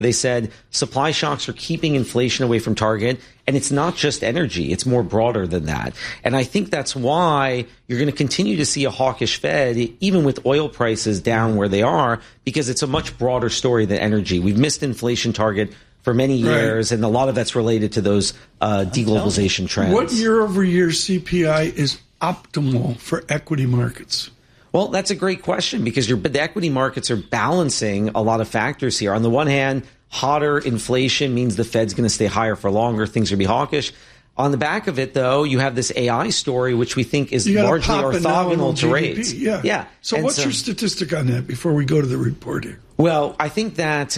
They said supply shocks are keeping inflation away from target. And it's not just energy. It's more broader than that. And I think that's why you're going to continue to see a hawkish Fed, even with oil prices down where they are, because it's a much broader story than energy. We've missed inflation target for many years, and a lot of that's related to those deglobalization trends. What year-over-year CPI is optimal for equity markets? Well, that's a great question because the equity markets are balancing a lot of factors here. On the one hand, hotter inflation means the Fed's going to stay higher for longer. Things are going to be hawkish. On the back of it, though, you have this AI story, which we think is largely orthogonal to rates. Yeah. So what's your statistic on that before we go to the report here? Well, I think that,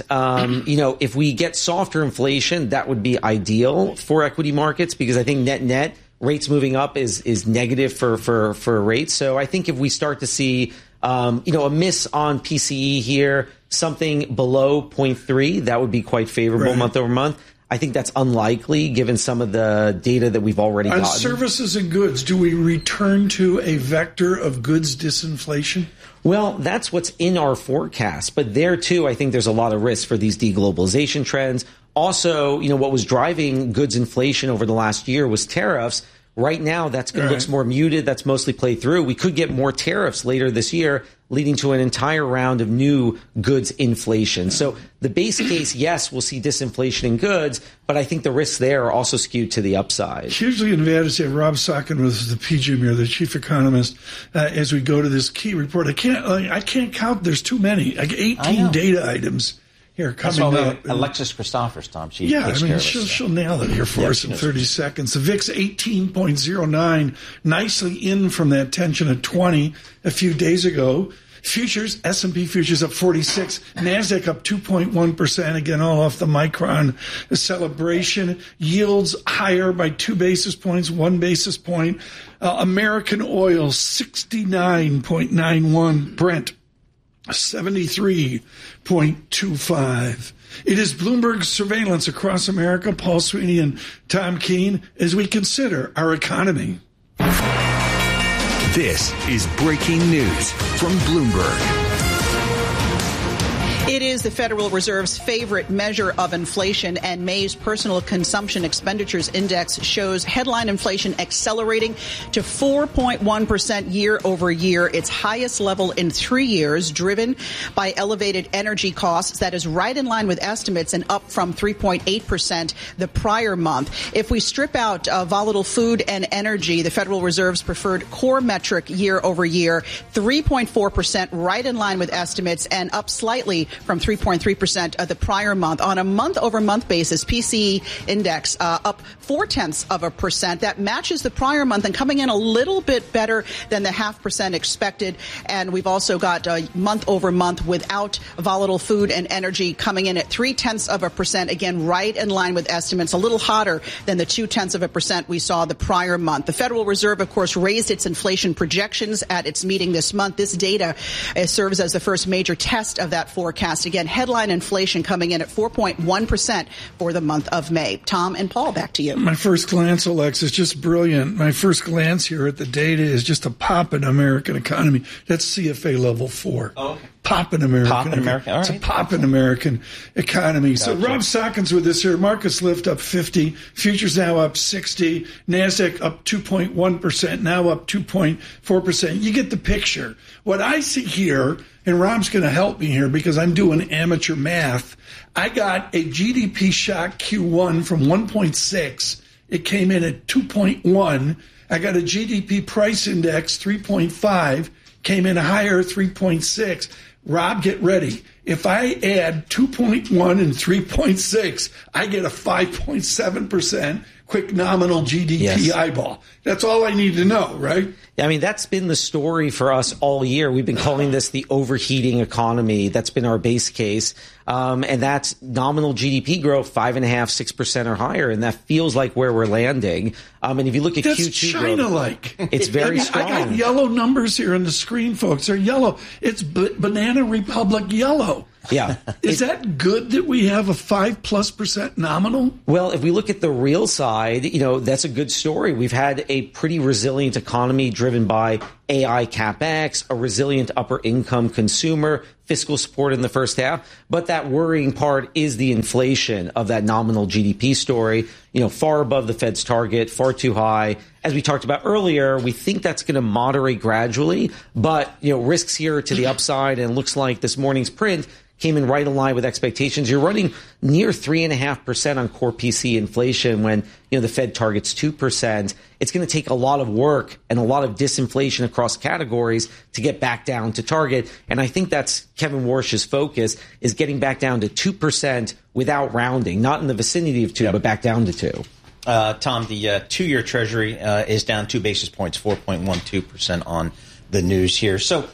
if we get softer inflation, that would be ideal for equity markets because I think net rates moving up is negative for rates. So I think if we start to see, a miss on PCE here, something below 0.3, that would be quite favorable month over month. I think that's unlikely given some of the data that we've already gotten. On services and goods, do we return to a vector of goods disinflation? Well, that's what's in our forecast. But there, too, I think there's a lot of risk for these deglobalization trends. Also, what was driving goods inflation over the last year was tariffs. Right now, looks more muted. That's mostly played through. We could get more tariffs later this year, leading to an entire round of new goods inflation. So the base case, yes, we'll see disinflation in goods, but I think the risks there are also skewed to the upside. Hugely advantageous to have Rob Sockin with us, the PGIM here, the chief economist, as we go to this key report. I can't count. There's too many. Like 18 data items here coming up. Alexis Christophers, Tom. She'll nail it here for us in 30 seconds. The VIX 18.09, nicely in from that tension at 20 a few days ago. Futures, S&P futures up 46, NASDAQ up 2.1%, again, all off the Micron celebration. Yields higher by 2 basis points, 1 basis point. American oil, 69.91. Brent, 73.25. It is Bloomberg surveillance across America. Paul Sweeney and Tom Keene as we consider our economy. This is breaking news from Bloomberg. It is the Federal Reserve's favorite measure of inflation, and May's personal consumption expenditures index shows headline inflation accelerating to 4.1% year over year, its highest level in 3 years, driven by elevated energy costs. That is right in line with estimates and up from 3.8% the prior month. If we strip out volatile food and energy, the Federal Reserve's preferred core metric year over year, 3.4%, right in line with estimates and up slightly from 3.3% of the prior month. On a month-over-month basis, PCE index up 0.4%. That matches the prior month and coming in a little bit better than the 0.5% expected. And we've also got month-over-month without volatile food and energy coming in at 0.3%. Again, right in line with estimates, a little hotter than the 0.2% we saw the prior month. The Federal Reserve, of course, raised its inflation projections at its meeting this month. This data serves as the first major test of that forecast. Again, headline inflation coming in at 4.1% for the month of May. Tom and Paul, back to you. My first glance, Alexis, just brilliant. My first glance here at the data is just a pop in American economy. That's CFA level 4. Oh, okay. Pop in American. Pop in America. All right. It's a pop in American economy. Gotcha. So Rob Sockin's with us here. Markets lift up 50. Futures now up 60. NASDAQ up 2.1%. Now up 2.4%. You get the picture. What I see here, and Rob's going to help me here because I'm doing amateur math. I got a GDP shock Q1 from 1.6. It came in at 2.1. I got a GDP price index 3.5. Came in higher, 3.6. Rob, get ready. If I add 2.1 and 3.6, I get a 5.7% quick nominal GDP eyeball. That's all I need to know, right? I mean, that's been the story for us all year. We've been calling this the overheating economy. That's been our base case. And that's nominal GDP growth, 5.5%, 6% or higher. And that feels like where we're landing. And if you look at that's Q2 China-like. It's very strong. I got yellow numbers here on the screen, folks. They're yellow. It's Banana Republic yellow. Yeah. Is that good that we have a 5+% nominal? Well, if we look at the real side, that's a good story. We've had a pretty resilient economy driven by AI CapEx, a resilient upper income consumer, fiscal support in the first half. But that worrying part is the inflation of that nominal GDP story, far above the Fed's target, far too high. As we talked about earlier, we think that's going to moderate gradually, but, risks here to the upside. And it looks like this morning's print came in right in line with expectations. You're running near 3.5% on core PC inflation when, the Fed targets 2%. It's going to take a lot of work and a lot of disinflation across categories to get back down to target. And I think that's Kevin Warsh's focus, is getting back down to 2% without rounding, not in the vicinity of 2, but back down to 2. Tom, the 2-year Treasury is down 2 basis points, 4.12% on the news here. So,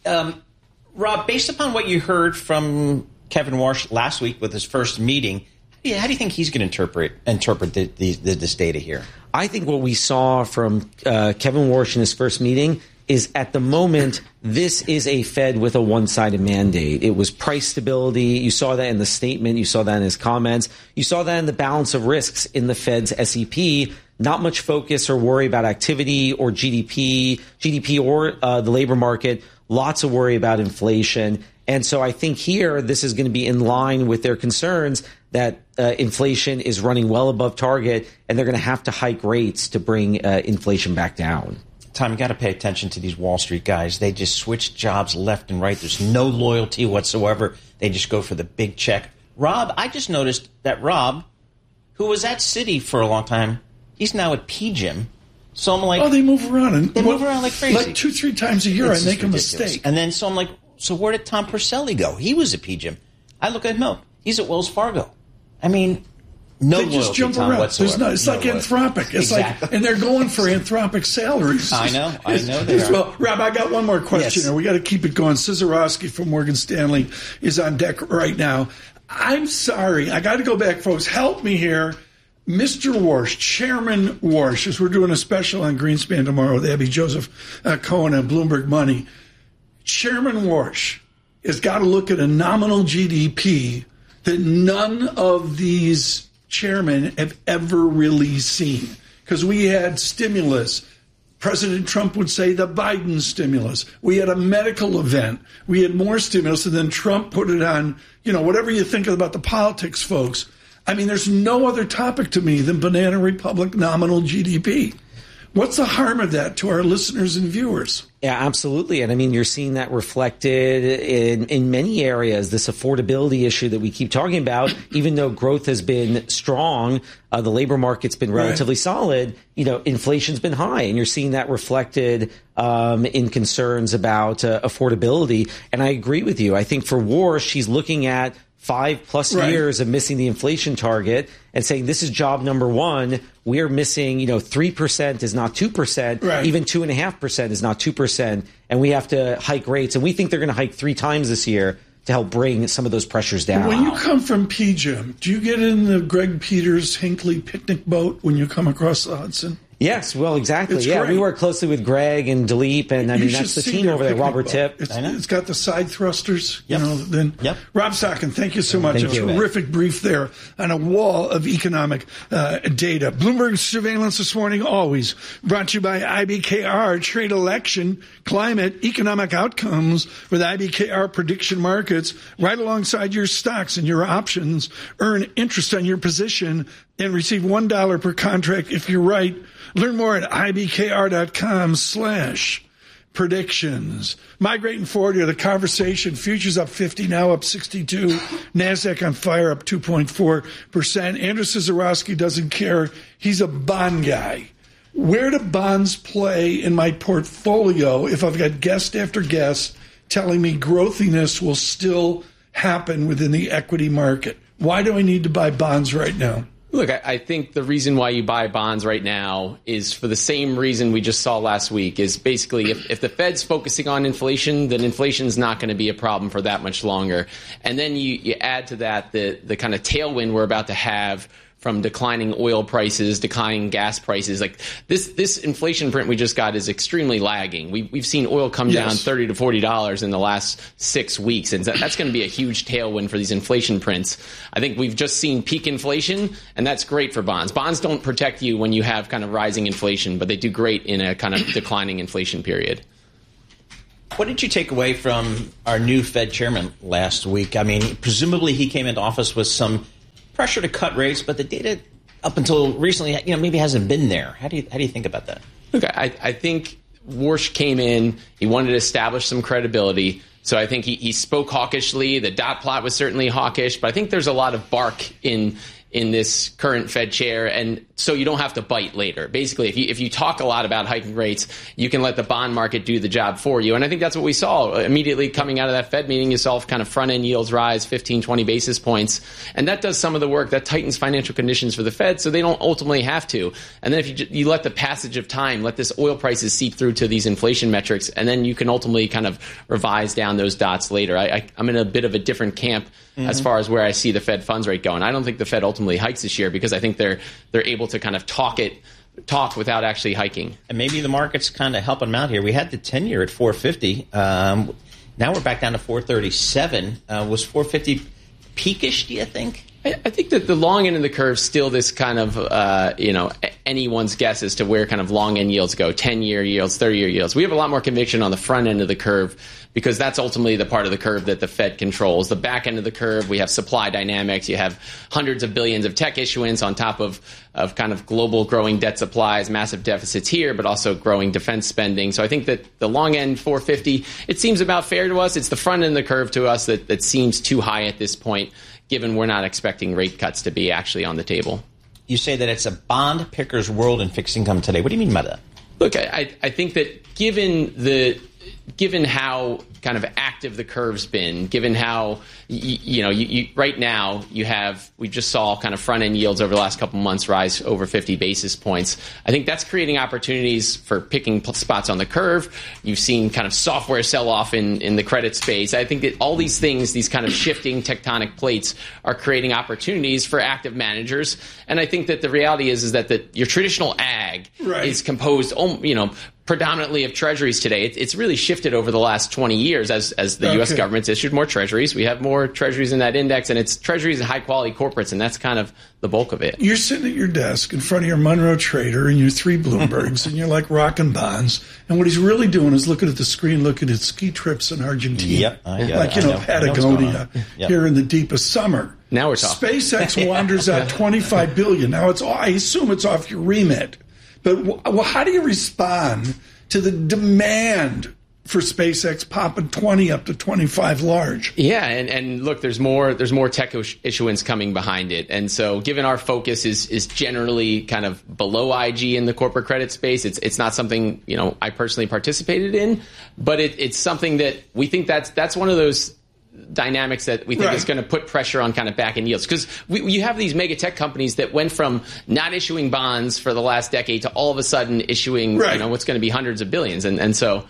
Rob, based upon what you heard from Kevin Warsh last week with his first meeting, how do you think he's going to interpret this data here? I think what we saw from Kevin Warsh in his first meeting is, at the moment, this is a Fed with a one-sided mandate. It was price stability. You saw that in the statement. You saw that in his comments. You saw that in the balance of risks in the Fed's SEP. Not much focus or worry about activity or GDP or the labor market. Lots of worry about inflation. And so I think here this is going to be in line with their concerns that inflation is running well above target, and they're going to have to hike rates to bring inflation back down. Tom, you got to pay attention to these Wall Street guys. They just switch jobs left and right. There's no loyalty whatsoever. They just go for the big check. Rob, I just noticed that Rob, who was at Citi for a long time, he's now at PGIM. So I'm like, they move around. They move around like crazy. Like 2-3 times a year, I make a mistake. And then so I'm like, so where did Tom Purcelli go? He was at PGIM. I look at him. He's at Wells Fargo. I mean, no they just jump Tom, around. whatsoever. It's like Anthropic. It's exactly. and they're going for Anthropic salaries. I know they are. Well, Rob, I got one more question. Yes. We got to keep it going. Cizorowski from Morgan Stanley is on deck right now. I'm sorry. I got to go back, folks. Help me here. Mr. Warsh, Chairman Warsh, as we're doing a special on Greenspan tomorrow with Abby Joseph Cohen on Bloomberg Money. Chairman Warsh has got to look at a nominal GDP that none of these chairmen have ever really seen. Because we had stimulus. President Trump would say the Biden stimulus. We had a medical event. We had more stimulus, and then Trump put it on, whatever you think about the politics, folks. I mean, there's no other topic to me than Banana Republic nominal GDP. What's the harm of that to our listeners and viewers? Yeah, absolutely. And I mean, you're seeing that reflected in many areas, this affordability issue that we keep talking about. Even though growth has been strong, the labor market's been relatively solid, inflation's been high. And you're seeing that reflected in concerns about affordability. And I agree with you. I think for Warsh, she's looking at 5+ years of missing the inflation target and saying this is job number one. We're missing, 3% is not 2%. Right. Even 2.5% is not 2%. And we have to hike rates. And we think they're going to hike 3 times this year to help bring some of those pressures down. When you come from PGIM, do you get in the Greg Peters Hinckley picnic boat when you come across the Hudson? Yes, well, exactly. It's yeah, great. We work closely with Greg and Dilip, and I mean that's the team over there. Robert Tipp. It's got the side thrusters. Yep. Rob Sockin, thank you so much. Thank you. Terrific brief there on a wall of economic data. Bloomberg surveillance this morning, always brought to you by IBKR. Trade election, climate, economic outcomes with IBKR prediction markets right alongside your stocks and your options. Earn interest on your position and receive $1 per contract if you're right. Learn more at ibkr.com/predictions. Migrating forward to the conversation. Futures up 50, now up 62. NASDAQ on fire, up 2.4%. Andrew Cizorowski doesn't care. He's a bond guy. Where do bonds play in my portfolio if I've got guest after guest telling me growthiness will still happen within the equity market? Why do I need to buy bonds right now? Look, I think the reason why you buy bonds right now is for the same reason we just saw last week, is basically if the Fed's focusing on inflation, then inflation's not going to be a problem for that much longer. And then you add to that the kind of tailwind we're about to have from declining oil prices, declining gas prices. Like this inflation print we just got is extremely lagging. We've seen oil come down $30 to $40 in the last 6 weeks, and that's going to be a huge tailwind for these inflation prints. I think we've just seen peak inflation, and that's great for bonds. Bonds don't protect you when you have kind of rising inflation, but they do great in a kind of declining inflation period. What did you take away from our new Fed chairman last week? I mean, presumably he came into office with some pressure to cut rates, but the data up until recently, maybe hasn't been there. How do you think about that? Look, I think Warsh came in. He wanted to establish some credibility. So I think he spoke hawkishly. The dot plot was certainly hawkish, but I think there's a lot of bark in this current Fed chair, and so you don't have to bite later. Basically, if you talk a lot about hiking rates, you can let the bond market do the job for you. And I think that's what we saw immediately coming out of that Fed meeting. You saw kind of front-end yields rise 15, 20 basis points, and that does some of the work. That tightens financial conditions for the Fed, so they don't ultimately have to. And then if you let the passage of time, let this oil prices seep through to these inflation metrics, and then you can ultimately kind of revise down those dots later. I'm in a bit of a different camp as far as where I see the Fed funds rate going. I don't think the Fed ultimately hikes this year because I think they're able to kind of talk without actually hiking. And maybe the market's kind of helping them out here. We had the 10-year at 450. Now we're back down to 437. Was 450 peakish, do you think? I think that the long end of the curve is still this kind of, anyone's guess as to where kind of long end yields go, 10-year yields, 30-year yields. We have a lot more conviction on the front end of the curve because that's ultimately the part of the curve that the Fed controls. The back end of the curve, we have supply dynamics. You have hundreds of billions of tech issuance on top of kind of global growing debt supplies, massive deficits here, but also growing defense spending. So I think that the long end 450, it seems about fair to us. It's the front end of the curve to us that seems too high at this point, given we're not expecting rate cuts to be actually on the table. You say that it's a bond picker's world in fixed income today. What do you mean by that? Look, I think that given how kind of active the curve's been, given how you right now we just saw kind of front end yields over the last couple months rise over 50 basis points. I think that's creating opportunities for picking spots on the curve. You've seen kind of software sell off in the credit space. I think that all these things, these kind of shifting tectonic plates, are creating opportunities for active managers. And I think that the reality is that your traditional ag is composed, predominantly of treasuries today. It's really shifted over the last 20 years as the U.S. government's issued more treasuries. We have more treasuries in that index, and it's treasuries and high-quality corporates, and that's kind of the bulk of it. You're sitting at your desk in front of your Monroe Trader and your 3 Bloombergs, and you're like rocking bonds. And what he's really doing is looking at the screen, looking at ski trips in Argentina. Yep. Patagonia here in the deepest summer. Now we're talking. SpaceX wanders out $25 billion. Now, I assume it's off your remit. But how do you respond to the demand for SpaceX popping 20 up to 25 large? Yeah, and look, there's more tech issuance coming behind it. And so given our focus is generally kind of below IG in the corporate credit space, it's not something, I personally participated in, but it's something that we think that's one of those dynamics that we think is going to put pressure on kind of back end yields. Because you have these mega tech companies that went from not issuing bonds for the last decade to all of a sudden issuing what's going to be hundreds of billions. And so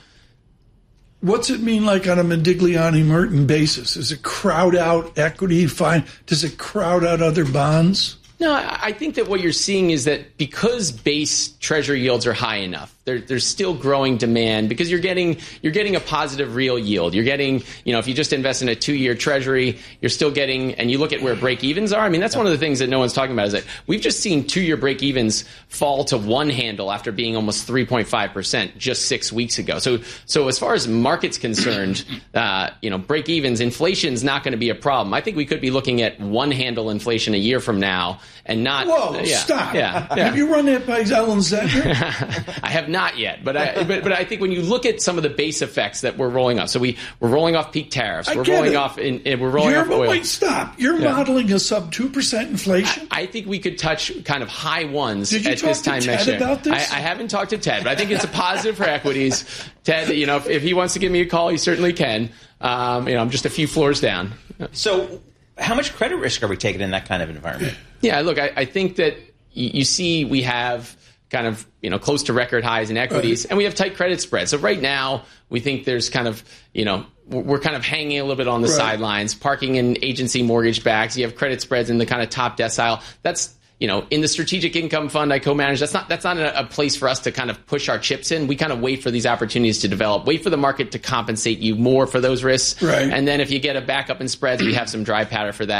what's it mean like on a Modigliani-Merton basis? Does it crowd out equity? Fine. Does it crowd out other bonds? No, I think that what you're seeing is that because base treasury yields are high enough, there's still growing demand because you're getting a positive real yield. You're getting, if you just invest in a 2-year treasury, you're still getting, and you look at where break evens are. I mean, that's one of the things that no one's talking about is that we've just seen 2-year break evens fall to 1 handle after being almost 3.5% just 6 weeks ago. So as far as market's concerned, break evens, inflation's not going to be a problem. I think we could be looking at 1 handle inflation a year from now and not. Whoa, stop. Have you run that by Ellen Zentner? I have not yet, but I think when you look at some of the base effects that we're rolling off, so we're rolling off peak tariffs, we're rolling off oil. Wait, stop! You're modeling a sub 2% inflation. I think we could touch kind of high ones Did you at talk this to time Ted next year. About this? I haven't talked to Ted, but I think it's a positive for equities. Ted, if he wants to give me a call, he certainly can. I'm just a few floors down. So, how much credit risk are we taking in that kind of environment? Yeah, look, I think that you see we have kind of, close to record highs in equities, and we have tight credit spreads. So right now, we think there's kind of, we're kind of hanging a little bit on the sidelines, parking in agency mortgage backs. You have credit spreads in the kind of top decile. That's, in the strategic income fund I co-manage, that's not a place for us to kind of push our chips in. We kind of wait for these opportunities to develop, wait for the market to compensate you more for those risks. Right. And then if you get a backup in spreads, we have some dry powder for that.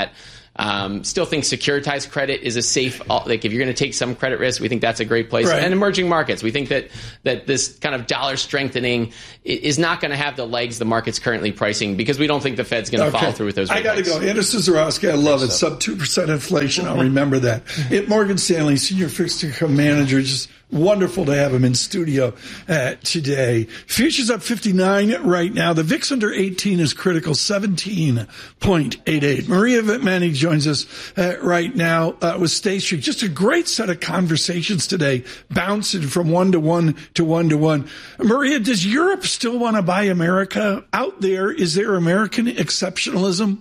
Still think securitized credit is a safe, like if you're going to take some credit risk, we think that's a great place. Right. And emerging markets, we think that this kind of dollar strengthening is not going to have the legs the market's currently pricing, because we don't think the Fed's going to follow through with those rate I got to hikes. go. Anders Szarowski, I love it. Sub 2% inflation. I'll remember that. At Morgan Stanley, Senior Fixed Income Manager, just wonderful to have him in studio today. Futures up 59 right now. The VIX under 18 is critical, 17.88. Maria Vittmani joins us right now with State Street. Just a great set of conversations today, bouncing from one to one to one to one. Maria, does Europe still want to buy America out there? Is there American exceptionalism?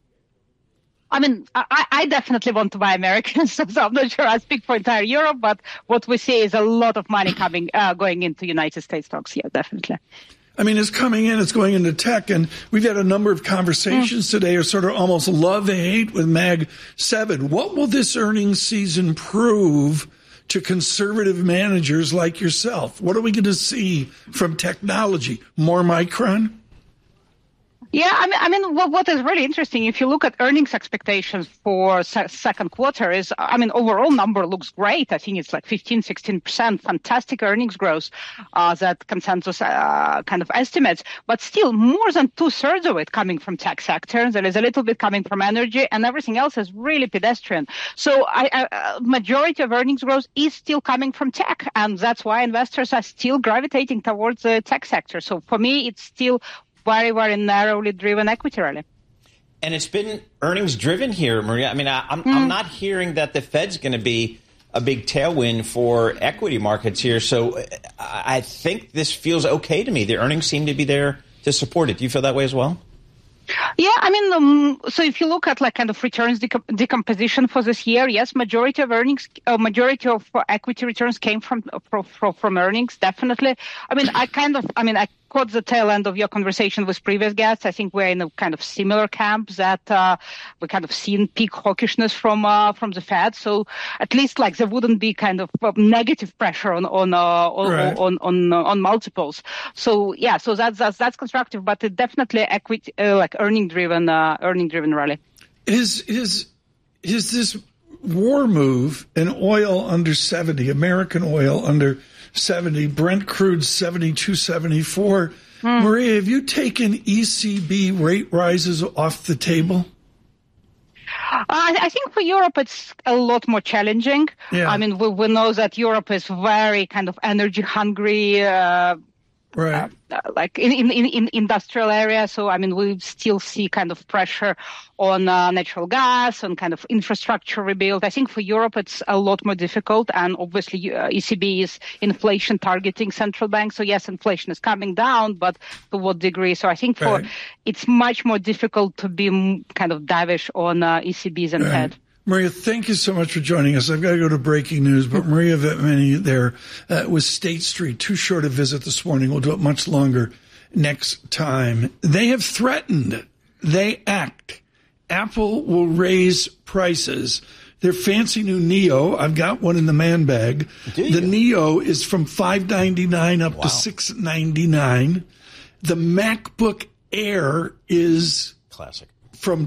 I mean, I definitely want to buy Americans, so I'm not sure I speak for entire Europe, but what we see is a lot of money going into United States stocks here, definitely. I mean, it's coming in, it's going into tech, and we've had a number of conversations today, or sort of almost love-hate with Mag 7. What will this earnings season prove to conservative managers like yourself? What are we going to see from technology? More Micron? Yeah, I mean, what is really interesting, if you look at earnings expectations for second quarter, is, I mean, overall number looks great. I think it's like 15-16%, fantastic earnings growth that consensus kind of estimates. But still, more than 2/3 of it coming from tech sector. There is a little bit coming from energy, and everything else is really pedestrian. So, majority of earnings growth is still coming from tech, and that's why investors are still gravitating towards the tech sector. So, for me, it's still very, very narrowly driven equity rally. And it's been earnings driven here, Maria. I mean, I'm not hearing that the Fed's going to be a big tailwind for equity markets here. So I think this feels okay to me. The earnings seem to be there to support it. Do you feel that way as well? Yeah, I mean, so if you look at like kind of returns decomposition for this year, yes, majority of equity returns came from earnings, definitely. I mean, I caught the tail end of your conversation with previous guests. I think we're in a kind of similar camp that we kind of seen peak hawkishness from the Fed. So at least like there wouldn't be kind of negative pressure on multiples. So yeah, so that's constructive, but it definitely equity like earning driven rally. Is this war move in oil under 70, American oil under 70, Brent crude 72.74. Maria, have you taken ECB rate rises off the table? I think for Europe it's a lot more challenging. Yeah. I mean, we know that Europe is very kind of energy hungry. Right. Like in industrial area. So, I mean, we still see kind of pressure on natural gas and kind of infrastructure rebuild. I think for Europe, it's a lot more difficult. And obviously, ECB is inflation targeting central banks. So, yes, inflation is coming down, but to what degree? So, I think it's much more difficult to be kind of dovish on ECBs and Fed. Maria, thank you so much for joining us. I've got to go to breaking news, but Maria Vittmani there with State Street. Too short a visit this morning. We'll do it much longer next time. They have threatened. They act. Apple will raise prices. Their fancy new Neo, I've got one in the man bag. The Neo is from $599 up to $699. The MacBook Air is classic. From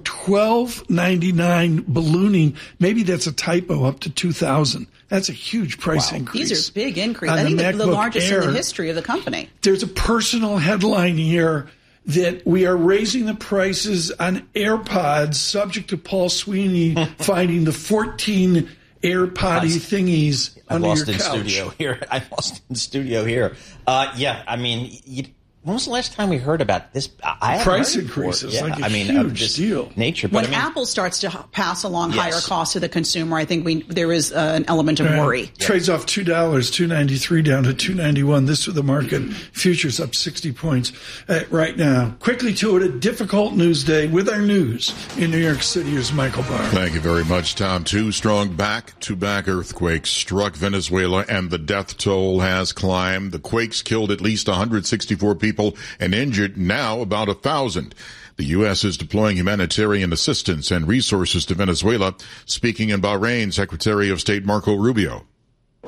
$1,299 ballooning, maybe that's a typo, up to $2,000. That's a huge price increase. These are big increases. I think the largest in the history of the company. There's a personal headline here that we are raising the prices on AirPods, subject to Paul Sweeney finding the 14 AirPod thingies under your couch. I'm lost in studio here. Yeah, I mean, when was the last time we heard about this? Price increases, like a huge deal. Nature. But when Apple starts to pass along higher costs to the consumer, I think there is an element of worry. Trades off $2, $2.93 down to $2.91. This with the market. Futures up 60 points right now. Quickly to it, a difficult news day with our news in New York City. Here's Michael Barr. Thank you very much, Tom. Two strong back-to-back earthquakes struck Venezuela, and the death toll has climbed. The quakes killed at least 164 people and injured now about 1,000. The U.S. is deploying humanitarian assistance and resources to Venezuela. Speaking in Bahrain, Secretary of State Marco Rubio.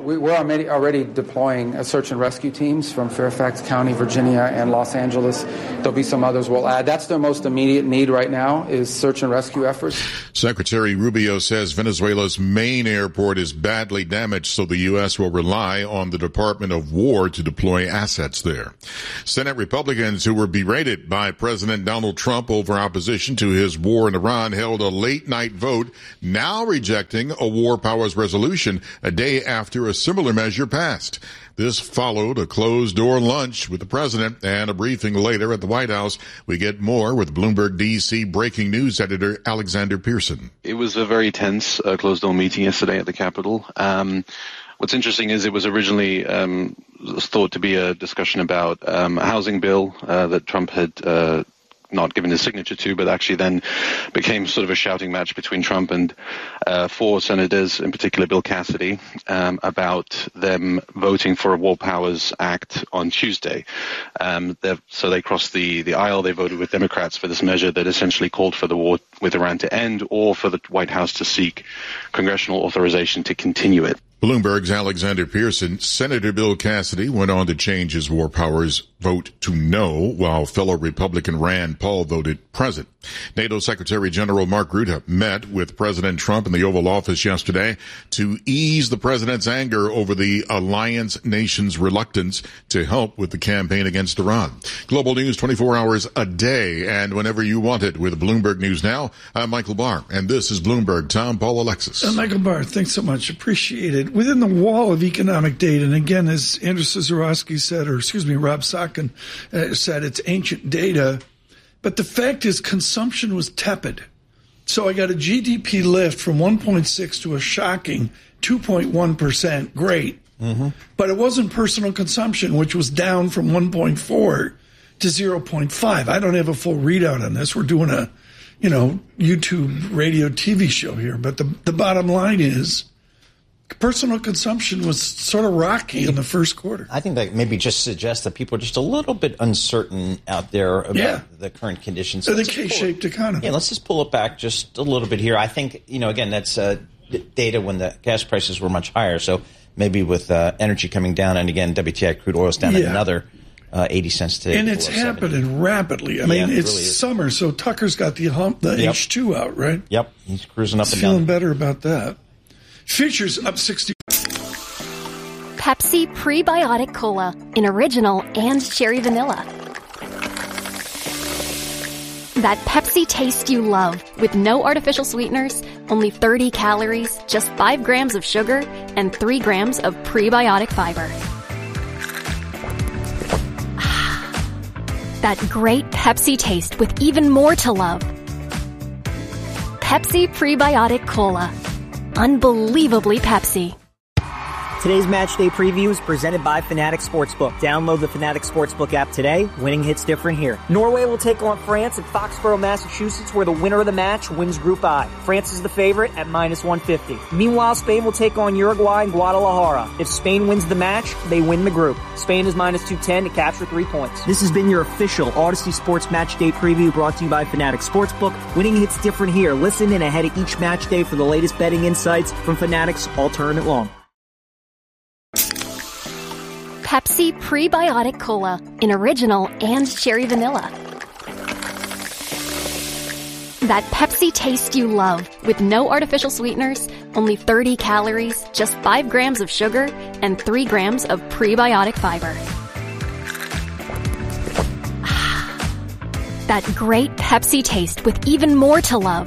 We're already deploying search and rescue teams from Fairfax County, Virginia, and Los Angeles. There'll be some others we'll add. That's their most immediate need right now is search and rescue efforts. Secretary Rubio says Venezuela's main airport is badly damaged, so the U.S. will rely on the Department of War to deploy assets there. Senate Republicans who were berated by President Donald Trump over opposition to his war in Iran held a late-night vote, now rejecting a war powers resolution a day after a similar measure passed. This followed a closed-door lunch with the president and a briefing later at the White House. We get more with Bloomberg D.C. breaking news editor Alexander Pearson. It was a very tense closed-door meeting yesterday at the Capitol. What's interesting is it was originally thought to be a discussion about a housing bill that Trump had not given his signature to, but actually then became sort of a shouting match between Trump and four senators, in particular Bill Cassidy, about them voting for a War Powers Act on Tuesday. So they crossed the aisle. They voted with Democrats for this measure that essentially called for the war with Iran to end, or for the White House to seek congressional authorization to continue it. Bloomberg's Alexander Pearson. Senator Bill Cassidy went on to change his war powers vote to no, while fellow Republican Rand Paul voted present. NATO Secretary General Mark Rutte met with President Trump in the Oval Office yesterday to ease the president's anger over the alliance nation's reluctance to help with the campaign against Iran. Global news 24 hours a day and whenever you want it with Bloomberg News Now. I'm Michael Barr, and this is Bloomberg. Tom, Paul, Alexis. Michael Barr, thanks so much. Appreciate it. Within the wall of economic data, and again, as Andrew Cesarowski said, Rob Sotkin said, it's ancient data. But the fact is consumption was tepid. So I got a GDP lift from 1.6 to a shocking 2.1%. Great. Mm-hmm. But it wasn't personal consumption, which was down from 1.4 to 0.5. I don't have a full readout on this. We're doing a, YouTube radio TV show here. But the bottom line is personal consumption was sort of rocky in the first quarter. I think that maybe just suggests that people are just a little bit uncertain out there about the current conditions. So the K-shaped economy. Yeah, let's just pull it back just a little bit here. I think, again, that's data when the gas prices were much higher. So maybe with energy coming down, and again, WTI crude oil is down at another 80 cents today. And it's happening rapidly. I mean, it's really summer, so Tucker's got the H2 out, right? Yep, he's cruising up and down. Feeling better about that. Futures up 60. Pepsi Prebiotic Cola in original and cherry vanilla. That Pepsi taste you love with no artificial sweeteners, only 30 calories, just 5 grams of sugar, and 3 grams of prebiotic fiber. That great Pepsi taste with even more to love. Pepsi Prebiotic Cola. Unbelievably Pepsi. Today's match day preview is presented by Fanatics Sportsbook. Download the Fanatics Sportsbook app today. Winning hits different here. Norway will take on France at Foxborough, Massachusetts, where the winner of the match wins Group I. France is the favorite at -150. Meanwhile, Spain will take on Uruguay in Guadalajara. If Spain wins the match, they win the group. Spain is -210 to capture 3 points. This has been your official Odyssey Sports Match Day preview brought to you by Fanatics Sportsbook. Winning hits different here. Listen in ahead of each match day for the latest betting insights from Fanatics all tournament long. Pepsi Prebiotic Cola in original and cherry vanilla. That Pepsi taste you love with no artificial sweeteners, only 30 calories, just 5 grams of sugar, and 3 grams of prebiotic fiber. That great Pepsi taste with even more to love.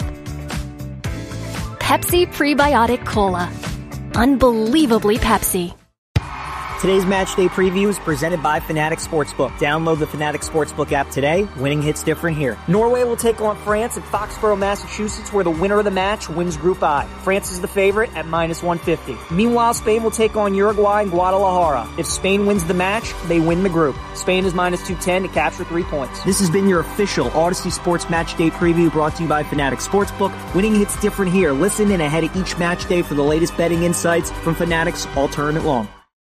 Pepsi Prebiotic Cola. Unbelievably Pepsi. Today's match day preview is presented by Fanatics Sportsbook. Download the Fanatics Sportsbook app today. Winning hits different here. Norway will take on France at Foxborough, Massachusetts, where the winner of the match wins Group I. France is the favorite at -150. Meanwhile, Spain will take on Uruguay in Guadalajara. If Spain wins the match, they win the group. Spain is -210 to capture 3 points. This has been your official Odyssey Sports Match Day preview brought to you by Fanatics Sportsbook. Winning hits different here. Listen in ahead of each match day for the latest betting insights from Fanatics all tournament long.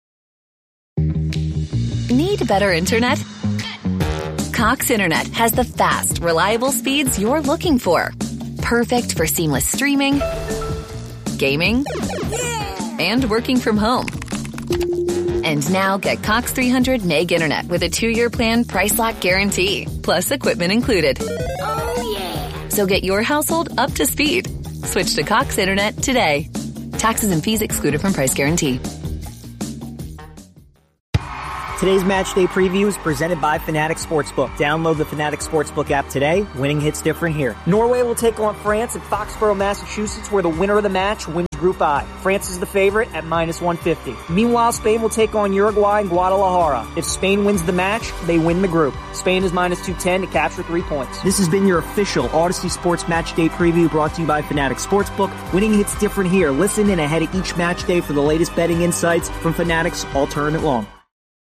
Need better internet? Cox Internet has the fast, reliable speeds you're looking for. Perfect for seamless streaming, gaming, and working from home. And now get Cox 300 Meg Internet with a 2-year plan price lock guarantee, plus equipment included. Oh, yeah. So get your household up to speed. Switch to Cox Internet today. Taxes and fees excluded from price guarantee. Today's match day preview is presented by Fanatics Sportsbook. Download the Fanatics Sportsbook app today. Winning hits different here. Norway will take on France at Foxborough, Massachusetts, where the winner of the match wins Group I. France is the favorite at -150. Meanwhile, Spain will take on Uruguay in Guadalajara. If Spain wins the match, they win the group. Spain is -210 to capture 3 points. This has been your official Odyssey Sports Match Day preview brought to you by Fanatics Sportsbook. Winning hits different here. Listen in ahead of each match day for the latest betting insights from Fanatics all tournament long.